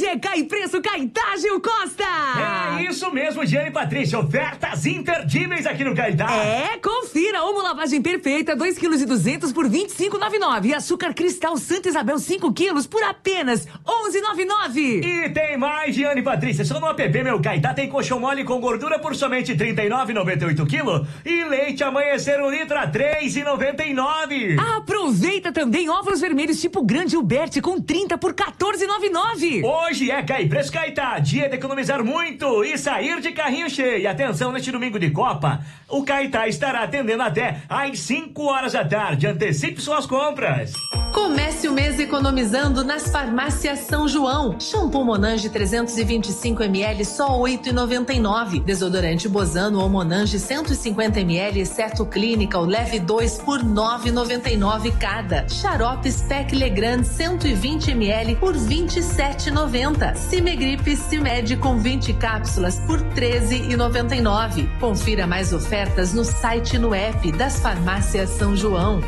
é cai preço, Caetá, Gil Costa! É isso mesmo, Giane e Patrícia, ofertas imperdíveis aqui no Caetá. Confira, Omo lavagem perfeita, 2,2 kg por R$ 25,99. E açúcar cristal Santa Isabel, 5 quilos por apenas R$ 11,99. E tem mais, Giane e Patrícia, só no app Meu Caetá tem colchão mole com gordura por somente R$ 39,98 kg e leite Amanhecer 1 litro a R$ 3,99. Aproveita também ovos vermelhos tipo grande Uberte com 30 por R$ 14,99. Hoje é Cai Preço Caetá, dia de economizar muito e sair de carrinho cheio. Atenção, neste domingo de Copa, o Caetá estará atendendo até às 5 horas da tarde. Antecipe suas compras. Comece o mês economizando nas farmácias São João. Shampoo Monange 325 ml só R$ 8,99. Desodorante Bozano ou Monange 150 ml exceto Clínica, o leve 2 por R$ 9,99 cada. Xarope Spec Legrand 120 ml por R$ 27,90. Cimegripe Cimed com 20 cápsulas por R$ 13,99. Confira mais ofertas no site e no app das farmácias São João.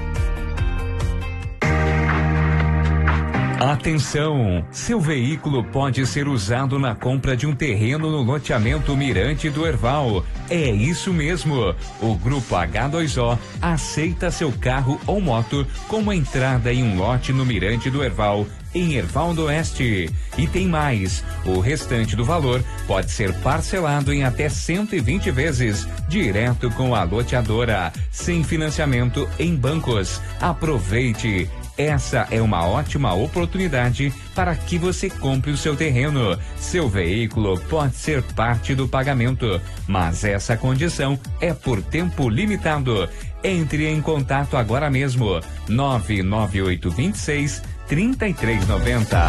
Atenção! Seu veículo pode ser usado na compra de um terreno no loteamento Mirante do Herval. É isso mesmo! O Grupo H2O aceita seu carro ou moto como entrada em um lote no Mirante do Herval, em Herval do Oeste. E tem mais, o restante do valor pode ser parcelado em até 120 vezes, direto com a loteadora, sem financiamento em bancos. Aproveite! Essa é uma ótima oportunidade para que você compre o seu terreno. Seu veículo pode ser parte do pagamento, mas essa condição é por tempo limitado. Entre em contato agora mesmo. 99826 3390.